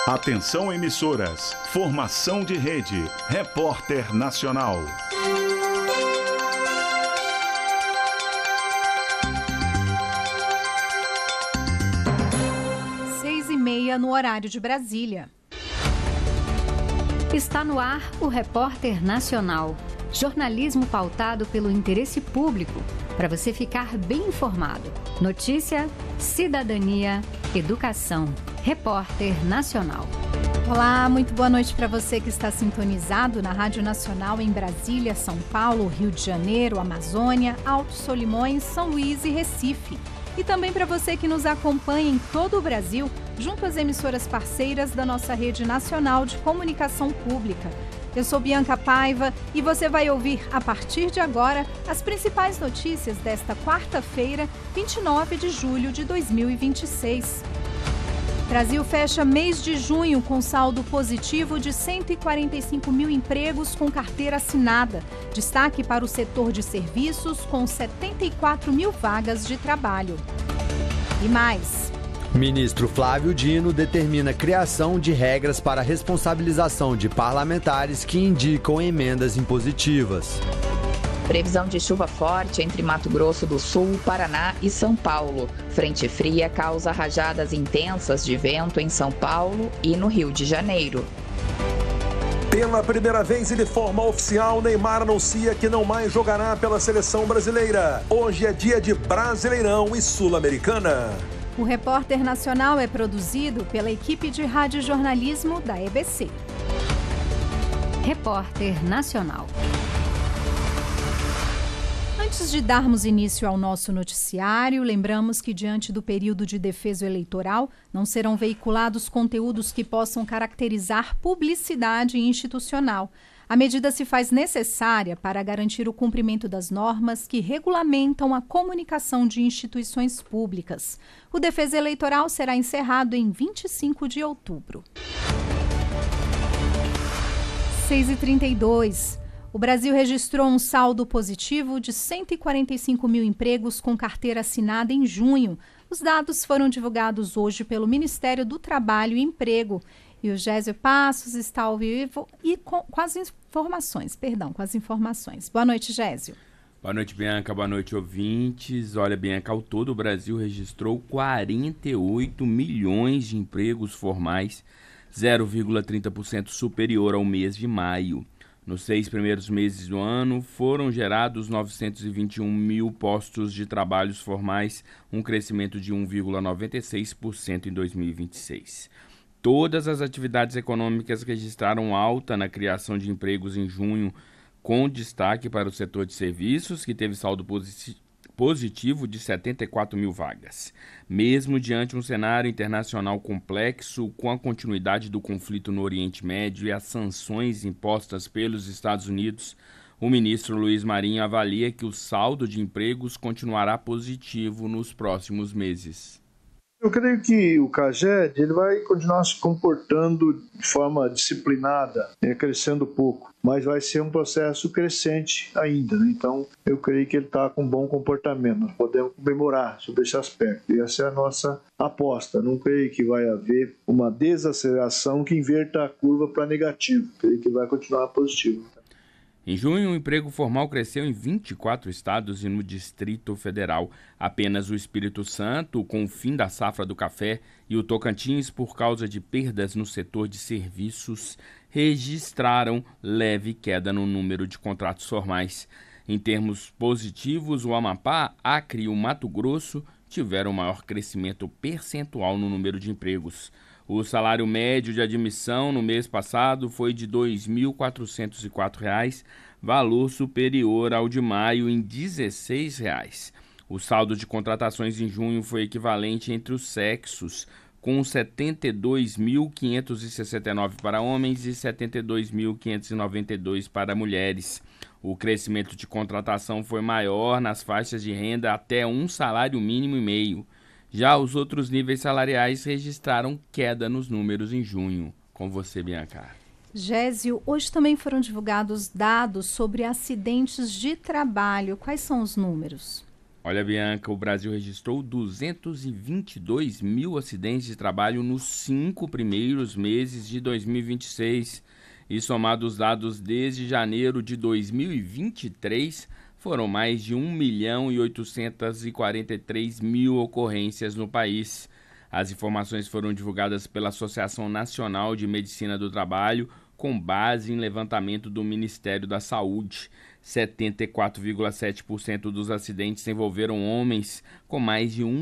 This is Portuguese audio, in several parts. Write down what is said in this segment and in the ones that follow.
Atenção emissoras, formação de rede, Repórter Nacional. 6h30 no horário de Brasília. Está no ar o Repórter Nacional. Jornalismo pautado pelo interesse público, para você ficar bem informado. Notícia, cidadania, educação. Repórter Nacional. Olá, muito boa noite para você que está sintonizado na Rádio Nacional em Brasília, São Paulo, Rio de Janeiro, Amazônia, Alto Solimões, São Luís e Recife. E também para você que nos acompanha em todo o Brasil, junto às emissoras parceiras da nossa rede nacional de comunicação pública. Eu sou Bianca Paiva e você vai ouvir, a partir de agora, as principais notícias desta quarta-feira, 29 de julho de 2026. Brasil fecha mês de junho com saldo positivo de 145 mil empregos com carteira assinada. Destaque para o setor de serviços, com 74 mil vagas de trabalho. E mais. Ministro Flávio Dino determina criação de regras para responsabilização de parlamentares que indicam emendas impositivas. Previsão de chuva forte entre Mato Grosso do Sul, Paraná e São Paulo. Frente fria causa rajadas intensas de vento em São Paulo e no Rio de Janeiro. Pela primeira vez e de forma oficial, Neymar anuncia que não mais jogará pela seleção brasileira. Hoje é dia de Brasileirão e Sul-Americana. O Repórter Nacional é produzido pela equipe de radiojornalismo da EBC. Repórter Nacional. Antes de darmos início ao nosso noticiário, lembramos que, diante do período de defeso eleitoral, não serão veiculados conteúdos que possam caracterizar publicidade institucional. A medida se faz necessária para garantir o cumprimento das normas que regulamentam a comunicação de instituições públicas. O defeso eleitoral será encerrado em 25 de outubro. 6h32. O Brasil registrou um saldo positivo de 145 mil empregos com carteira assinada em junho. Os dados foram divulgados hoje pelo Ministério do Trabalho e Emprego. E o Gésio Passos está ao vivo e com as informações. Boa noite, Gésio. Boa noite, Bianca. Boa noite, ouvintes. Olha, Bianca, ao todo o Brasil registrou 48 milhões de empregos formais, 0,30% superior ao mês de maio. Nos 6 primeiros meses do ano, foram gerados 921 mil postos de trabalhos formais, um crescimento de 1,96% em 2026. Todas as atividades econômicas registraram alta na criação de empregos em junho, com destaque para o setor de serviços, que teve saldo positivo de 74 mil vagas. Mesmo diante de um cenário internacional complexo, com a continuidade do conflito no Oriente Médio e as sanções impostas pelos Estados Unidos, o ministro Luiz Marinho avalia que o saldo de empregos continuará positivo nos próximos meses. Eu creio que o CAGED ele vai continuar se comportando de forma disciplinada, crescendo pouco, mas vai ser um processo crescente ainda, né? Então, eu creio que ele está com bom comportamento. Nós podemos comemorar sobre esse aspecto. E essa é a nossa aposta. Não creio que vai haver uma desaceleração que inverta a curva para negativo. Creio que vai continuar positivo. Em junho, o emprego formal cresceu em 24 estados e no Distrito Federal. Apenas o Espírito Santo, com o fim da safra do café, e o Tocantins, por causa de perdas no setor de serviços, registraram leve queda no número de contratos formais. Em termos positivos, o Amapá, Acre e o Mato Grosso tiveram maior crescimento percentual no número de empregos. O salário médio de admissão no mês passado foi de R$ 2.404, valor superior ao de maio em R$ 16. O saldo de contratações em junho foi equivalente entre os sexos, com 72.569 para homens e 72.592 para mulheres. O crescimento de contratação foi maior nas faixas de renda até um salário mínimo e meio. Já os outros níveis salariais registraram queda nos números em junho. Com você, Bianca. Gésio, hoje também foram divulgados dados sobre acidentes de trabalho. Quais são os números? Olha, Bianca, o Brasil registrou 222 mil acidentes de trabalho nos 5 primeiros meses de 2026. E somado os dados desde janeiro de 2023, foram mais de 1.843.000 ocorrências no país. As informações foram divulgadas pela Associação Nacional de Medicina do Trabalho, com base em levantamento do Ministério da Saúde. 74,7% dos acidentes envolveram homens, com mais de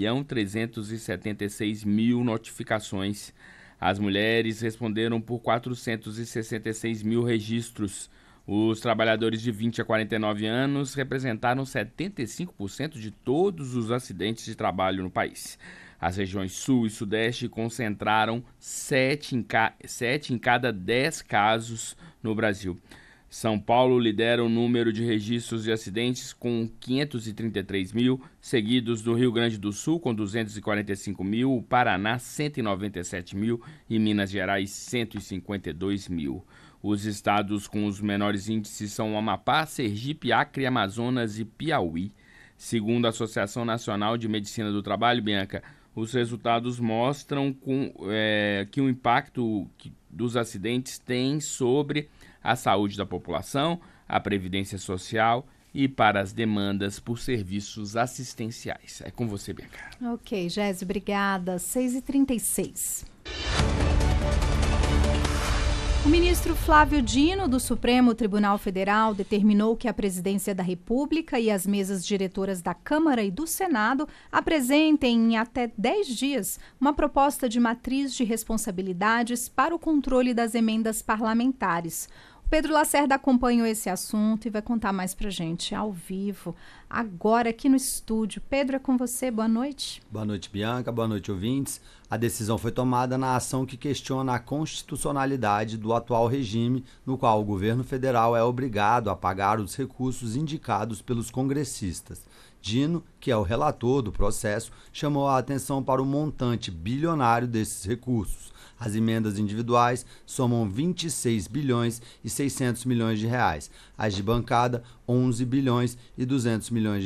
1.376.000 notificações. As mulheres responderam por 466.000 registros. Os trabalhadores de 20 a 49 anos representaram 75% de todos os acidentes de trabalho no país. As regiões Sul e Sudeste concentraram 7 em cada 10 casos no Brasil. São Paulo lidera o número de registros de acidentes com 533 mil, seguidos do Rio Grande do Sul com 245 mil, o Paraná 197 mil e Minas Gerais 152 mil. Os estados com os menores índices são Amapá, Sergipe, Acre, Amazonas e Piauí. Segundo a Associação Nacional de Medicina do Trabalho, Bianca, os resultados mostram que o impacto dos acidentes tem sobre a saúde da população, a previdência social e para as demandas por serviços assistenciais. É com você, Bianca. Ok, Gési, obrigada. 6h36. O ministro Flávio Dino, do Supremo Tribunal Federal, determinou que a Presidência da República e as mesas diretoras da Câmara e do Senado apresentem em até 10 dias uma proposta de matriz de responsabilidades para o controle das emendas parlamentares. O Pedro Lacerda acompanhou esse assunto e vai contar mais pra gente ao vivo, agora aqui no estúdio. Pedro, é com você, boa noite. Boa noite, Bianca, boa noite, ouvintes. A decisão foi tomada na ação que questiona a constitucionalidade do atual regime, no qual o governo federal é obrigado a pagar os recursos indicados pelos congressistas. Dino, que é o relator do processo, chamou a atenção para o montante bilionário desses recursos. As emendas individuais somam 26 bilhões e 600 milhões de reais. As de bancada, 11 bilhões e 200 milhões de